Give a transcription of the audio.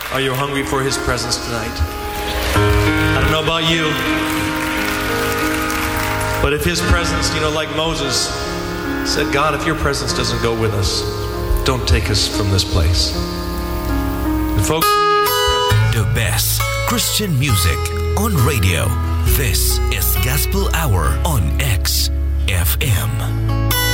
Are you hungry for His presence tonight? I don't know about you, but if His presence, like Moses said, God, if your presence doesn't go with us, don't take us from this place. And folks, we need His presence. The best Christian music on radio. This is Gospel Hour on XFM.